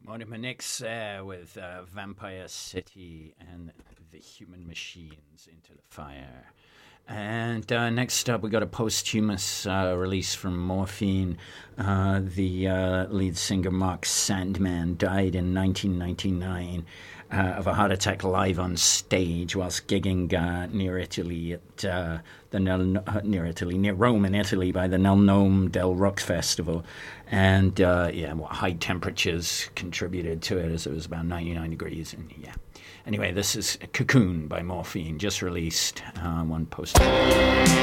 Morning, Manix with Vampire City and the Human Machines into the Fire. And next up, we got a posthumous release from Morphine. The lead singer, Mark Sandman, died in 1999 of a heart attack live on stage whilst gigging near Italy at near Rome in Italy by the Nel Nome del Rock Festival. And high temperatures contributed to it, as it was about 99 degrees. And yeah. Anyway, this is Cocoon by Morphine, just released, one post.